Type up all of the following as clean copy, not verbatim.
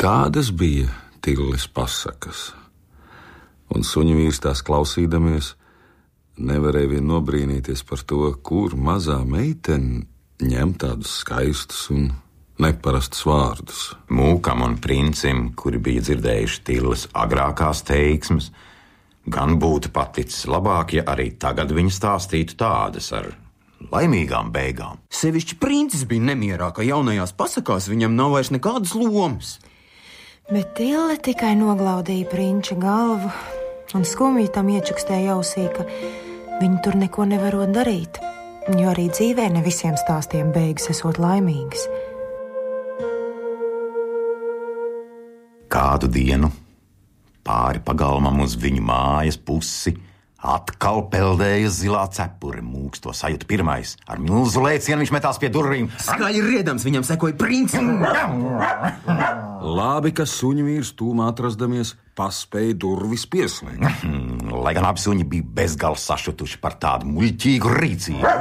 Kādas bija Tilles pasakas? Un suņu vīrs tās klausīdamies nevarēja vien nobrīnīties par to, kur mazā meitene ņem tādus skaistus un neparastus vārdus. Mūkam un princim, kuri bija dzirdējuši Tilles agrākās teiksmes, gan būtu paticis labāk, ja arī tagad viņi stāstītu tādas ar laimīgām beigām. Sevišķi princis bija nemierā, ka jaunajās pasakās viņam nav vairs nekādas lomas. Bet Tille tikai noglaudīja prinča galvu un skumji tam iečukstēja ausī, ka viņi tur neko nevarot darīt, jo arī dzīvē ne visiem stāstiem beigas esot laimīgas. Kādu dienu pāri pagalmam uz viņu mājas pusi atkal peldēja zilā cepure. Mūks to sajūta pirmais. Ar milzu lēcienu viņš metās pie durvīm. Skaļi riedams viņam sekoja princis. Labi, ka suņu vīrs tūmā atrasdamies paspēja durvis pieslēgt. Lai gan abi suņi bija bezgalīgi sašutuši par tādu muļķīgu rīcību.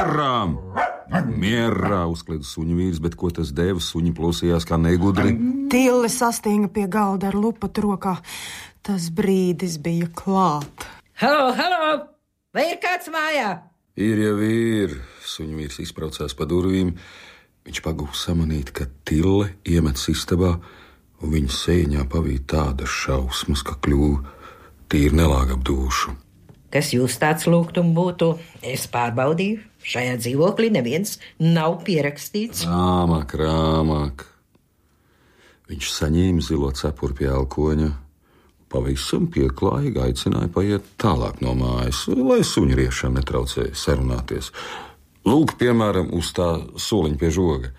Mierā, uzkliedza suņu vīrs, bet ko tas deva? Suņi plosījās kā negudri. Tille sastinga pie galda ar lupatu rokā. Tas brīdis bija klāt. Halo! Vai ir kāds mājā? Ir. Suņu vīrs izbraucās pa durvīm. Viņš pagūs samanīt, ka Tille iemetas istabā, un viņa sēņā pavīja tādas šausmas, ka kļuva tīri nelāga ap dušu. Kas jūs tāds lūgtum būtu? Es pārbaudīju. Šajā dzīvoklī neviens nav pierakstīts. Rāmāk. Viņš saņēma zilo cepuri pie elkoņa. Pavisam pieklājīgi aicināja paiet tālāk no mājas, lai suņu riešana netraucēja sarunāties. Lūk, piemēram, uz tā soliņa pie žoga.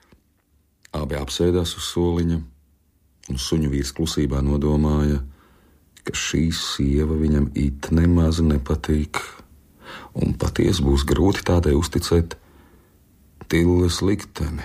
Abi apsēdās uz soliņa, un suņu vīrs klusībā nodomāja, ka šī sieva viņam it nemaz nepatīk, un patiesi būs grūti tādai uzticēt Tilles likteni.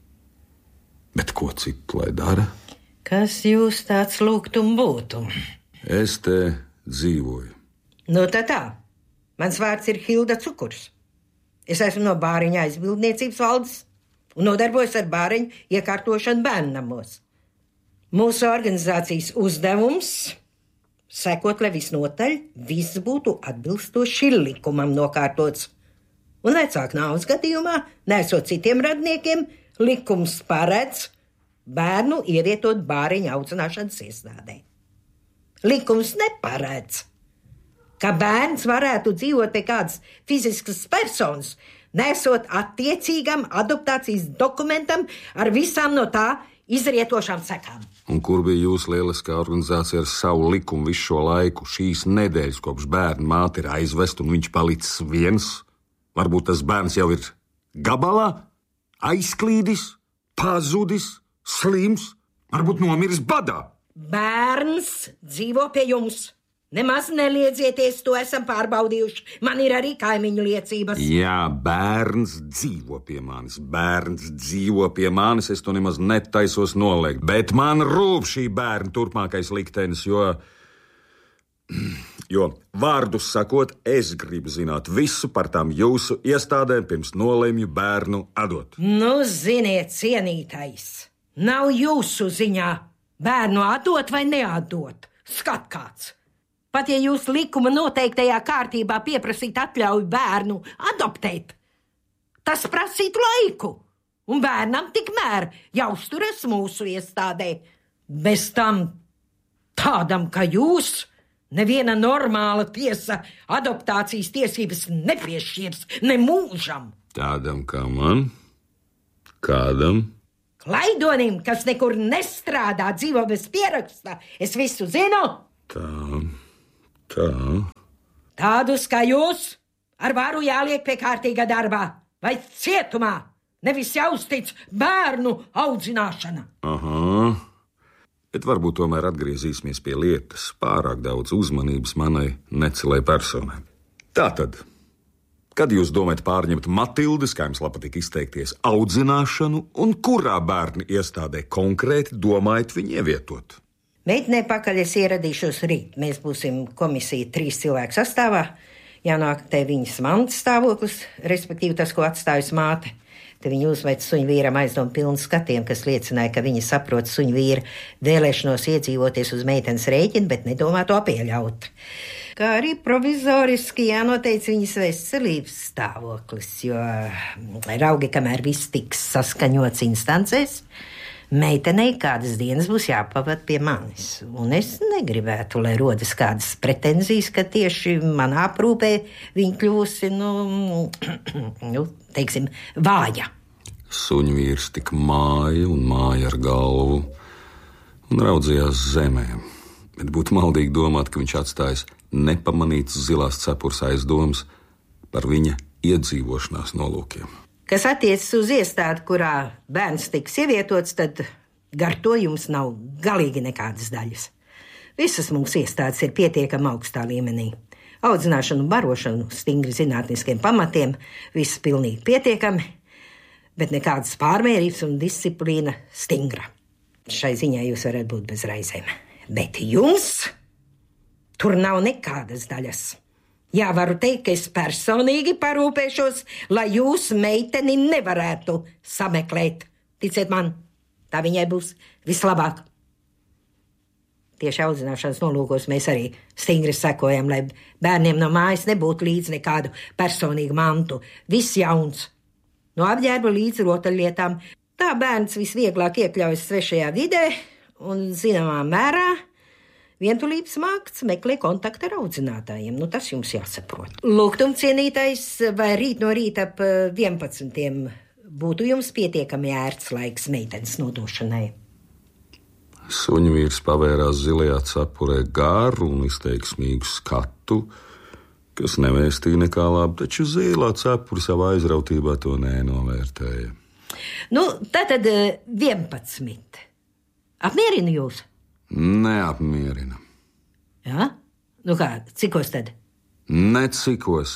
Bet ko citu lai dara? Kas jūs tāds lūgtum būtu? Es te dzīvoju. Nu tā. Mans vārds ir Hilda Cukurs. Es esmu no bāriņa aizbildniecības valdes un nodarbojos ar bāriņu iekārtošanu bērnnamos. Mūsu organizācijas uzdevums sekot, lai visnotaļ viss būtu atbilstoši likumam nokārtots. Un vecāku nāves gadījumā, nesot citiem radniekiem, likums paredz bērnu ievietot bāriņa audzināšanas iestādē. Likums neparedz, ka bērns varētu dzīvot pie kādas fiziskas personas, nesot attiecīgam adoptācijas dokumentam ar visām no tā izrietošām sekām. Un kur bija jūsu lieliskā organizācija ar savu likumu visu šo laiku? Šīs nedēļas kopš bērna māte ir aizvest un viņš palicis viens? Varbūt tas bērns jau ir gabalā, aizklīdis, pazudis, slims, varbūt nomiris badā. Bērns dzīvo pie jums. Nemaz neliedzieties, to esam pārbaudījuši. Man ir arī kaimiņu liecības. Jā, bērns dzīvo pie manis. Es to nemaz netaisos noliegt. Bet man rūp šī bērna turpmākais liktenis, jo vārdus sakot, es gribu zināt visu par tām jūsu iestādēm, pirms nolemju bērnu atdot. Nu, ziniet, cienītais, nav jūsu ziņā bērnu atdot vai neatdot. Skat kāds. Pat ja jūs likuma noteiktajā kārtībā pieprasīt atļauju bērnu adoptēt, tas prasītu laiku, un bērnam tikmēr jāuzturas mūsu iestādē. Bez tam tādam, kā jūs, neviena normāla tiesa adoptācijas tiesības nepiešķirs ne mūžam. Tādam kā man? Kādam? Klaidonim, kas nekur nestrādā, dzīvo bez pieraksta, es visu zinu. Tā. Tādus kā jūs ar varu jāliek pie kārtīga darbā vai cietumā, nevis jāuztic bērnu audzināšana. Aha, bet varbūt tomēr atgriezīsimies pie lietas. Pārāk daudz uzmanības manai necilai personai. Tātad, kad jūs domājat pārņemt Matildes, kā jums patīk izteikties, audzināšanu, un kurā bērnu iestādē konkrēti domājat viņu ievietot? Meitnē pakaļ es ieradīšos rīt. Mēs būsim komisija 3 cilvēku sastāvā. Jānāk te viņas mantas stāvoklis, respektīvi tas, ko atstājusi māte. Te viņa uzveic suņu vīram aizdomu pilnu skatiem, kas liecināja, ka viņa saprot suņu vīra vēlēšanos iedzīvoties uz meitenes rēķina, bet nedomā to pieļaut. Kā arī provizoriski jānoteic viņas veselības stāvoklis, jo raugi, kamēr viss tiks saskaņots instancēs, meitenei kādas dienas būs jāpavad pie manis. Un es negribētu, lai rodas kādas pretenzijas, ka tieši manā aprūpē viņa kļūsi, teiksim, vāja. Suņu vīrs tik māja un māja ar galvu un raudzījās zemē. Bet būtu maldīgi domāt, ka viņš atstājas nepamanīts zilās cepures aizdomas par viņa iedzīvošanās nolūkiem. Kas attiecas uz iestādi, kurā bērns tiks ievietots, tad gar to jums nav galīgi nekādas daļas. Visas mūsu iestādes ir pietiekami augstā līmenī. Audzināšana un barošana stingri zinātniskiem pamatiem, viss pilnīgi pietiekami, bet nekādas pārmērības un disciplīna stingra. Šai ziņā jūs varat būt bez raizēm. Bet jums tur nav nekādas daļas. Jā, varu teikt, ka es personīgi parūpēšos, lai jūs meiteni nevarētu sameklēt. Ticiet man, tā viņai būs vislabāk. Tieši audzināšanas nolūkos mēs arī stingri sekojam, lai bērniem no mājas nebūtu līdz nekādu personīgu mantu. Viss jauns. No apģērba līdz rotaļlietām. Tā bērns visvieglāk iekļaujas svešajā vidē un zināmā mērā vientulības mākts meklē kontaktu ar audzinātājiem. Tas jums jāsaprot. Lūgtum cienītais, vai rīt no rīta ap 11. būtu jums pietiekami ērts laiks meitenes nodošanai? Suņu vīrs pavērās zilajā cepurē garu un izteiksmīgu skatu, kas nevēstīja nekā labi, taču zilā cepura savā aizrautībā to nenovērtēja. Tātad 11. Apmierina jūs? Neapmierina. Jā? Kā, cikos tad? Necikos,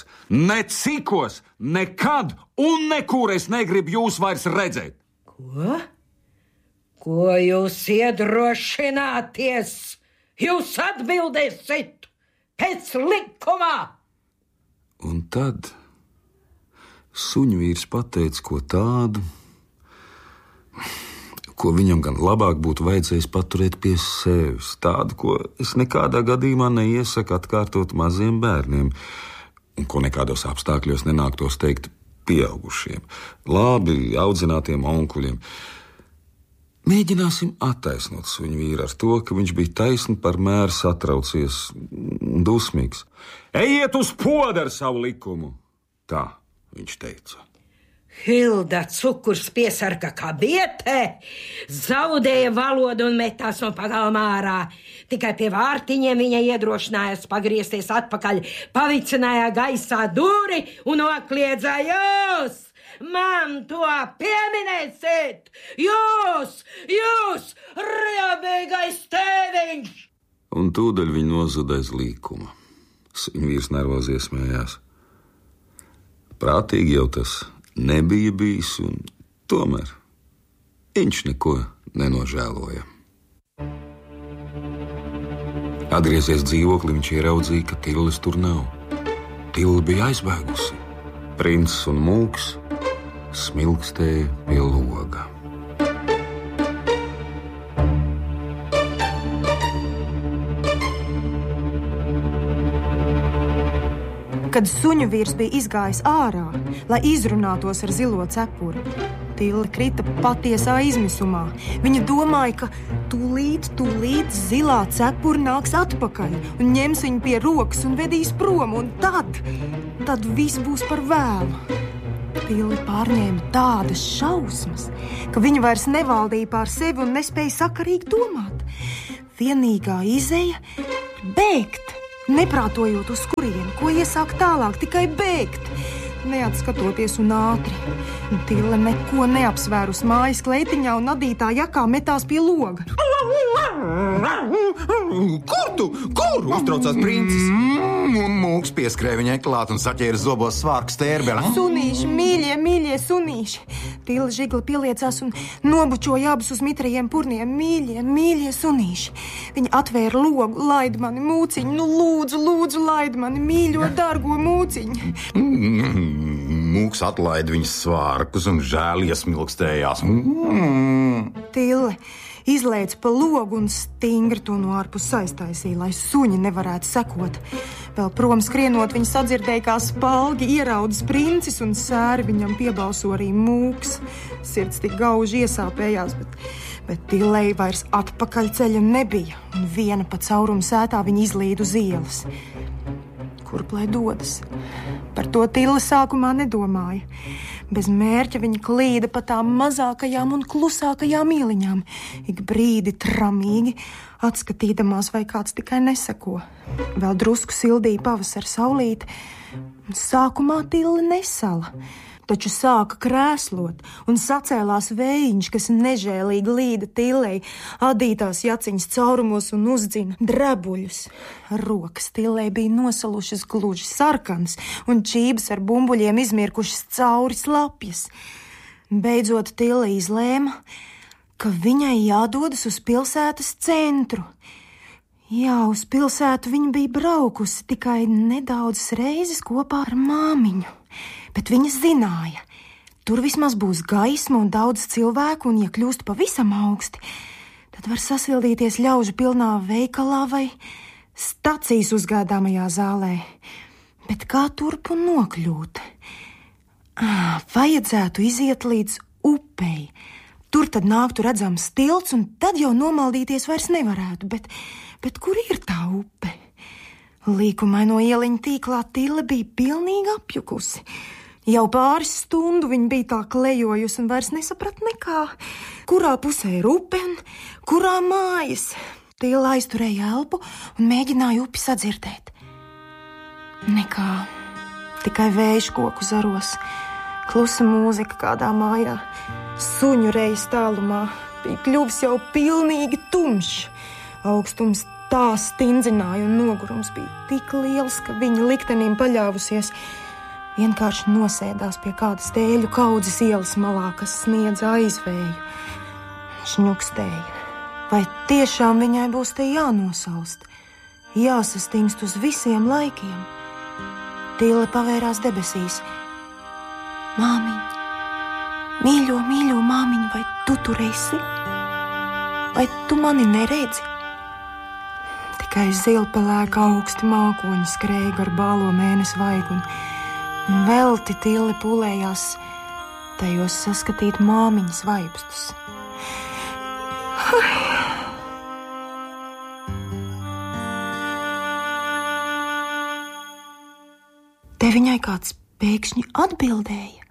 nekad un nekur es negribu jūs vairs redzēt. Ko? Ko jūs iedrošināties? Jūs atbildēsiet pēc likumā! Un tad suņu vīrs pateica ko tādu, ko viņam gan labāk būtu vajadzējis paturēt pie sevis, tādu, ko es nekādā gadījumā neiesaku atkārtot maziem bērniem, un ko nekādos apstākļos nenāktos teikt pieaugušiem, labi audzinātiem onkuļiem. Mēģināsim attaisnot suņu vīru ar to, ka viņš bija taisni par mēru satraucies un dusmīgs. Ejiet uz podu ar savu likumu, tā viņš teica. Hilda cukurs piesarka kā biete, zaudēja valodu un metās no pagalma ārā. Tikai pie vārtiņiem viņa iedrošinājās pagriezties atpakaļ, pavicināja gaisā dūri un nokliedza: jūs man to pieminēsiet! Jūs, riebīgais tēviņš! Un tūdaļ viņa nozuda aiz līkuma. Suņu vīrs nervozi iesmējās. Prātīgi jau tas nebija bijis, un tomēr viņš neko nenožēloja. Atgriezies dzīvoklī, viņš ieraudzīja, ka Tilles tur nav. Tille bija aizbēgusi. Princis un mūks smilkstēja pie loga. Kad suņu vīrs bija izgājis ārā, lai izrunātos ar zilo cepuri, Tille krita patiesā izmisumā. Viņa domāja, ka tūlīt zilā cepura nāks atpakaļ un ņems viņu pie rokas un vedīs prom, un tad viss būs par vēlu. Tille pārņēma tādas šausmas, ka viņa vairs nevaldīja pār sevi un nespēja sakarīgi domāt. Vienīgā izeja – bēgt. Neprātojot uz kurieni, ko iesākt tālāk, tikai bēgt, neatskatoties un ātri. Tille neko neapsvērus mājas kleitiņā un adītā jakā metās pie loga. Kur? Uztraucās princis. Mūks pieskrēja viņai klāt un saķēra zobos svārku stērbeli. Sunīši, mīļie sunīši. Tille žigli pieliecās un nobučoja abus uz mitrajiem purniem. Mīļie sunīši. Viņa atvēra logu, laid mani mūciņu. Lūdzu, laid mani, mīļo, dargo mūciņu. Mūks atlaida viņas svārkus un žēl iesmilkstējās. Tille izlēca pa logu un stingri to no ārpus aiztaisīja, lai suņi nevarētu sekot. Vēl prom skrienot, viņa sadzirdēja, kā spalgi ieraudas princis un sēri viņam piebalso arī Mūks. Sirds tik gauži iesāpējās, bet Tillei vairs atpakaļ ceļa nebija, un viena pa caurumu sētā viņa izlīd uz ielas. Kurp lai dodas? Par to Tille sākumā nedomāja. Bez mērķa viņa klīda pa tām mazākajām un klusākajām ieliņām, ik brīdi tramīgi, atskatīdamās, vai kāds tikai neseko. Vēl drusku sildīja pavasara saulīte, un sākumā Tille nesala, taču sāka krēslot, un sacēlās vējiņš, kas nežēlīgi līda Tillei, adītās jaciņas caurumos un uzdzina drebuļus. Rokas Tillei bija nosalušas gluži sarkanas, un čības ar bumbuļiem izmirkušas cauri slapjas. Beidzot Tille izlēma, ka viņai jādodas uz pilsētas centru. Jā, uz pilsētu viņa bija braukusi tikai nedaudzas reizes kopā ar māmiņu. Bet viņa zināja, tur vismaz būs gaisma un daudz cilvēku, un ja kļūst pavisam augsti, tad var sasildīties ļaužu pilnā veikalā vai stacijas uzgaidāmajā zālē. Bet kā turp un nokļūt? Vajadzētu iziet līdz upei. Tur tad nāktu redzams tilts, un tad jau nomaldīties vairs nevarētu. Bet kur ir tā upe? Līkumaino ieliņu tīklā Tille bija pilnīgi apjukusi. Jau pāris stundu viņa bija tā klejojusi un vairs nesaprat nekā. Kurā pusē ir upe un kurā mājas? Tille aizturēja elpu un mēģināja upi sadzirdēt. Nekā, tikai vējš koku zaros, klusa mūzika kādā mājā. Suņu rejas tālumā bija kļuvis jau pilnīgi tumšs. Augstums tā stindzināja un nogurums bija tik liels, ka viņa liktenim paļāvusies. Vienkārši nosēdās pie kādas tēļu kaudzes ielas malā, kas sniedza aizvēju. Šņukstēja. Vai tiešām viņai būs te jānosalst? Jāsastingst uz visiem laikiem? Tille pavērās debesīs. Māmiņ, mīļo, mīļo māmiņ, vai tu tur esi? Vai tu mani neredzi? Tikai zilpelēka augsti mākoņi skrēja gar bālo mēnesi vaigu, un velti Tille pūlējās tajos saskatīt māmiņas vaibstus. Te viņai kāds pēkšņi atbildēja.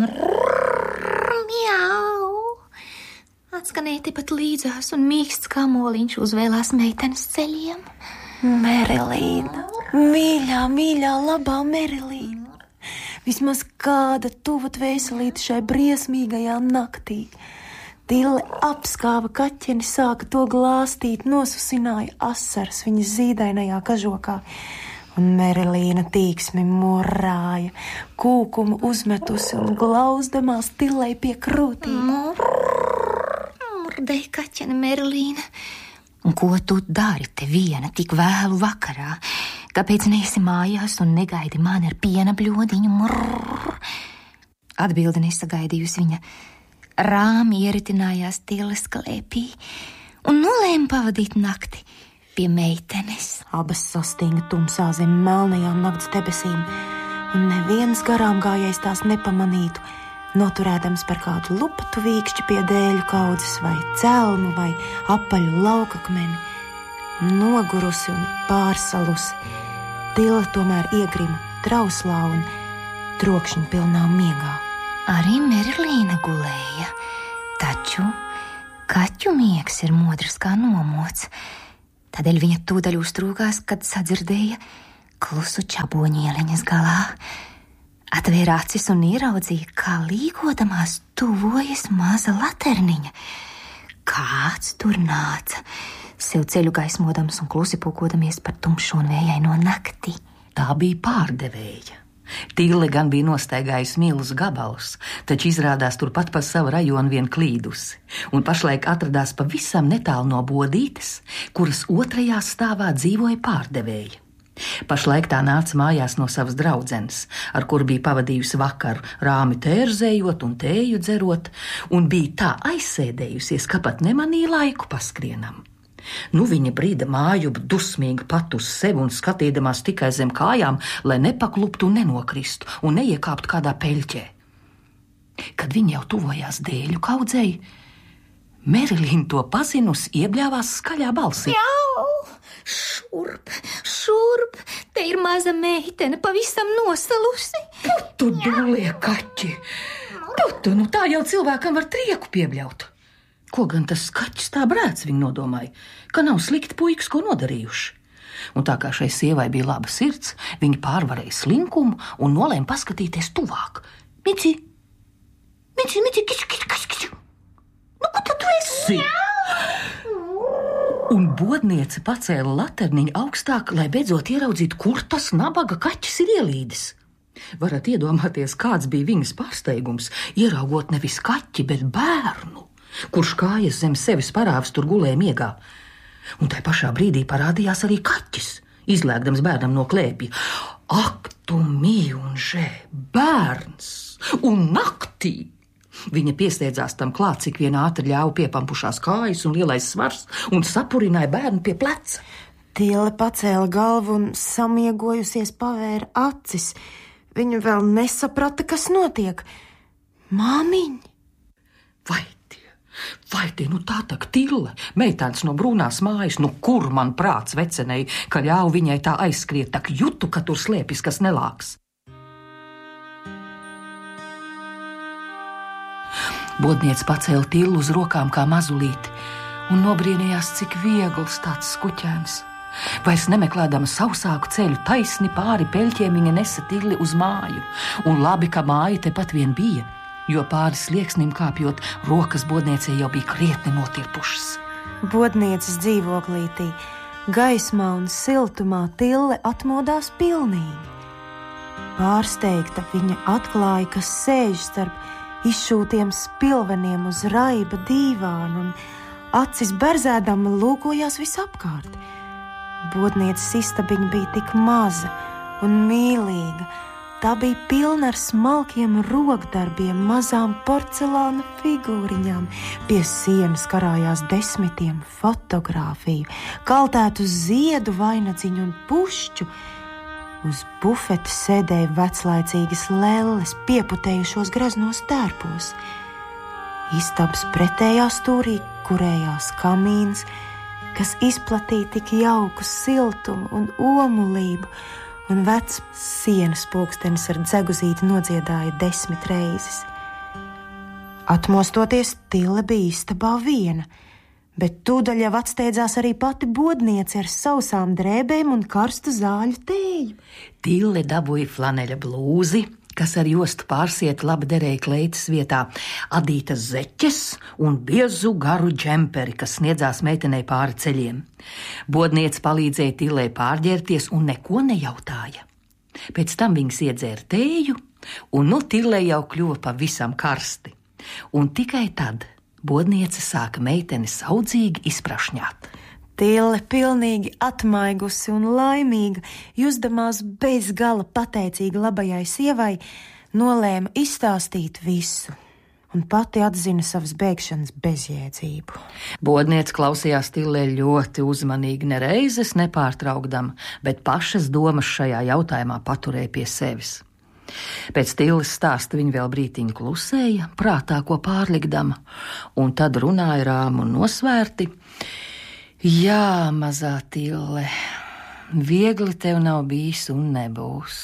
Mjau! Atskanēja tepat līdzās, un mīksts kā moliņš uzvēlās meitenes ceļiem. Merilīna, mīļā, mīļā, labā Merilīna. Vismaz kāda tuva dvēselīte šai briesmīgajā naktī. Tille apskāva kaķeni, sāka to glāstīt, nosusināja asaras viņas zīdainajā kažokā. Un Merilīna tīksmi morāja, kūkumu uzmetusi un glauzdamās Tillei pie krūtīm. Murdēja kaķene Merilīna. Un ko tu dari te viena tik vēlu vakarā? Kāpēc neesi mājās un negaidi mani ar piena bļodiņu? Atbildi nesagaidījusi viņa. Rāmi ieritinājās Tilles klēpī un nolēma pavadīt nakti pie meitenes. Abas sastinga tumsā zem melnajām nakts debesīm, un neviens garām gājējs tās nepamanītu, noturēdams par kādu lupatu vīkšķi pie dēļu kaudzes vai celmu vai apaļu laukakmeni. Nogurusi un pārsalusi, Tille tomēr iegrima trauslā un trokšņa pilnā miegā. Arī Merilīna gulēja, taču kaķu miegs ir modrs kā nomots. Tādēļ viņa tūdaļ uztrūkās, kad sadzirdēja klusu čaboņu ieliņas galā. Atvēra acis un ieraudzīja, kā līgodamās tuvojas maza laterniņa. Kāds tur nāca, sev ceļu gaismodams un klusi pukodamies par tumšo un vējaino nakti. Tā bija pārdevēja. Tille gan bija nostaigājusi milus gabalus, taču izrādās turpat pa savu rajonu vien klīdusi, un pašlaik atradās pavisam netālu no bodītes, kuras otrajā stāvā dzīvoja pārdevēja. Pašlaik tā nāca mājās no savas draudzenes, ar kur bija pavadījusi vakaru rāmi tērzējot un tēju dzerot, un bija tā aizsēdējusies, ka pat nemanīja laiku paskrienam. Nu, viņa brīda māju dusmīgi pat uz sevi un skatīdamās tikai zem kājām, lai nepakluptu un nenokristu un neiekāptu kādā peļķē. Kad viņa jau tuvojās dēļu kaudzei, Merilīna to pazinusi iebļāvās skaļā balsī. Jau! Šurp, te ir maza meitene, pavisam nosalusi. Tu dūlie kaķi! Nu tā jau cilvēkam var trieku piebļaut. Ko gan tas kaķis tā brēc, viņa nodomāja, ka nav slikti puikas, ko nodarījuši. Un tā kā šai sievai bija laba sirds, viņa pārvarēja slinkumu un nolēma paskatīties tuvāk. Mici, kiču. Nu, ko tu esi? Un bodniece pacēla laterniņu augstāk, lai beidzot ieraudzītu, kur tas nabaga kaķis ir ielīdis. Varat iedomāties, kāds bija viņas pārsteigums, ieraugot nevis kaķi, bet bērnu, kurš kājas zem sevis parāvis tur gulēja miegā. Un tai pašā brīdī parādījās arī kaķis, izlēgdams bērnam no klēpja. Ak, tu mīļunžē, bērns! Un naktī! Viņa piesteidzās tam klāt, cik vien ātri ļāva piepampušās kājas un lielais svars un sapurināja bērnu pie pleca. Tille pacēla galvu un samiegojusies pavēra acis. Viņa vēl nesaprata, kas notiek. Māmiņ! Vai tie, nu tā tak Tille, meitēns no brūnās mājas, nu kur man prāts vecenei, ka ļauj viņai tā aizskriet, tak jutu, ka tur slēpjas kas nelāks. Bodniece pacēla Tillu uz rokām kā mazulīti un nobrīnījās, cik viegls tāds skuķēns. Vairs nemeklēdama sausāku ceļu taisni pāri peļķiem, viņa nesa Tilli uz māju, un labi, ka māja tepat vien bija, jo pāri slieksnim kāpjot, rokas bodniecei jau bija krietni notirpušas. Bodnieces dzīvoklītī, gaismā un siltumā Tille atmodās pilnīgi. Pārsteigta viņa atklāja, ka sēž starp izšūtiem spilveniem uz raiba dīvānu un acis berzēdama lūkojās visapkārt. Bodnieces istabiņa bija tik maza un mīlīga. Tā bija pilna ar smalkiem rokdarbiem, mazām porcelāna figūriņām. Pie sienas karājās 10 fotogrāfiju, kaltētu ziedu vainadziņu un pušķu. Uz bufetes sēdēja veclaicīgas lelles, pieputējušos greznos tērpos. Istabas pretējā stūrī kurējās kamīns, kas izplatīja tik jauku siltumu un omulību, un vecs sienas pulkstenis ar dzeguzīti nodziedāja 10 reizes. Atmostoties, Tille bija istabā viena, bet tūdaļ jau atsteidzās arī pati bodniece ar sausām drēbēm un karstu zāļu tēju. Tille dabūja flaneļa blūzi, kas ar jostu pārsiet labi derēja kleitas vietā, adītas zeķes un biezu garu džemperi, kas sniedzās meitenei pāri ceļiem. Bodniece palīdzēja Tillei pārģērties un neko nejautāja. Pēc tam viņas iedzēra tēju, un Tillei jau kļuva pavisam karsti. Un tikai tad bodniece sāka meiteni saudzīgi izprašņāt. Tille pilnīgi atmaigusi un laimīga, jusdamās bez gala pateicīga labajai sievai, nolēma izstāstīt visu un pati atzina savas bēgšanas bezjēdzību. Bodniece klausījās Tillē ļoti uzmanīgi, nereizes nepārtraukdama, bet pašas domas šajā jautājumā paturēja pie sevis. Pēc Tilles stāsta viņa vēl brītiņu klusēja, prātā ko pārlikdama, un tad runāja rām un nosvērti. Jā, mazā Tille, viegli tev nav bijis un nebūs.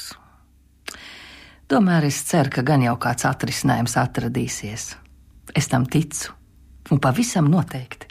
Tomēr es ceru, ka gan jau kāds atrisinājums atradīsies. Es tam ticu, un pavisam noteikti.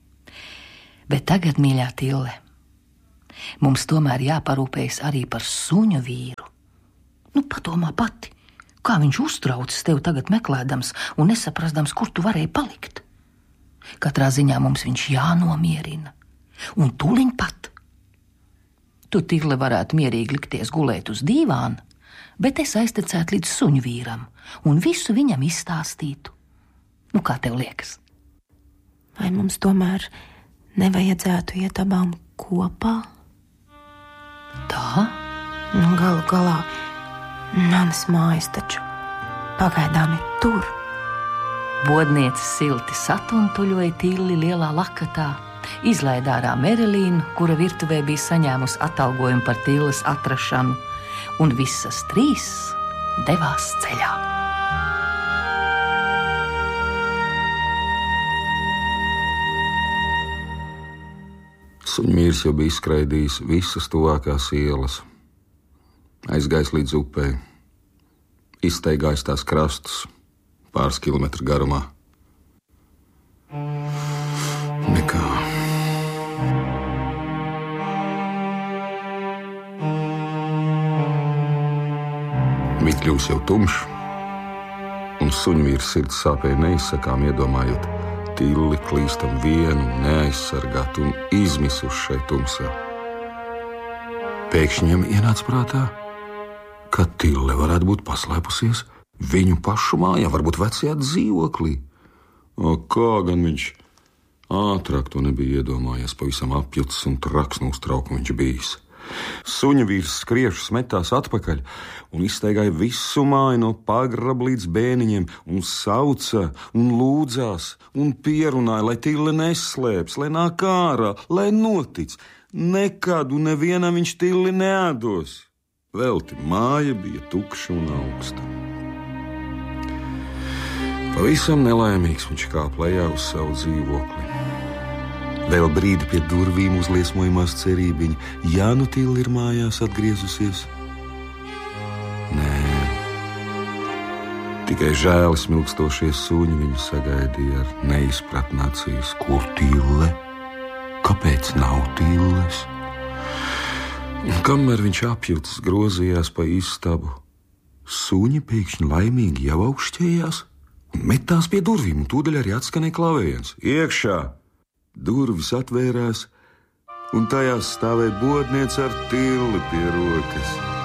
Bet tagad, mīļā Tille, mums tomēr jāparūpējas arī par suņu vīru. Padomā pati, kā viņš uztraucas tev tagad meklēdams un nesaprastams, kur tu varēji palikt. Katrā ziņā mums viņš jānomierina, un tūliņ pat. Tu, Tille, varētu mierīgi likties gulēt uz dīvāna, bet es aiztecētu līdz suņu vīram un visu viņam izstāstītu. Kā tev liekas? Vai mums tomēr nevajadzētu iet abām kopā? Tā? Nu, galu galā, manas mājas taču pagaidām ir tur. Bodniece silti satuntuļoja Tilli lielā lakatā, izlaida ārā Merilīnu, kura virtuvē bija saņēmusi atalgojumu par Tilles atrašanu, un visas trīs devās ceļā. Suņmīrs jau bija izskraidījis visas tuvākās ielas, aizgājis līdz upei, izsteigājis tās krastus pāris kilometru garumā. Nekā. Bija kļūs jau tumšs, un suņvīrs sirds sāpēja neizsakām, iedomājot Tilli klīstam vienu, neaizsargātu un izmisuši šai tumsā. Pēkšņi viņam ienāca prātā, ka Tille varētu būt paslēpusies viņu pašu mājā, varbūt vecajā dzīvoklī. Kā gan viņš ātrāk to nebija iedomājies, pavisam apjucis un traks no uztraukuma viņš bijis. Suņa vīrs skriešus metās atpakaļ un izsteigāja visu māju no pagraba līdz bēniņiem un sauca un lūdzās un pierunāja, lai Tille neslēps, lai nāk ārā, lai notic. Nekad un nevienam viņš Tilli neādos. Velti māja bija tukša un augsta. Pavisam nelaimīgs viņš kāpa lejā uz savu dzīvokli. Vēl brīdi pie durvīm uzliesmojumās cerībiņa, ja nu Tille ir mājās atgriezusies. Nē, tikai žēli smilkstošie suņi viņu sagaidīja ar neizpratni acīs. Kur Tille? Kāpēc nav Tilles? Un kamēr viņš apjutis grozījās pa istabu, suņi pēkšņi laimīgi jau augšķējās un metās pie durvīm, un tūdaļ arī atskanēja klavējiens. Iekšā! Durvis atvērās, un tajās stāvēja bodniece ar Tilli pie rokas.